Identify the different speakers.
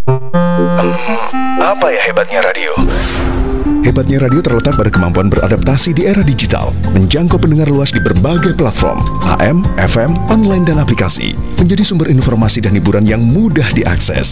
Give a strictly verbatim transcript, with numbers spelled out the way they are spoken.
Speaker 1: Hmm, apa ya hebatnya radio?
Speaker 2: Hebatnya radio terletak pada kemampuan beradaptasi di era digital, menjangkau pendengar luas di berbagai platform, A M, F M, online, dan aplikasi, menjadi sumber informasi dan hiburan yang mudah diakses.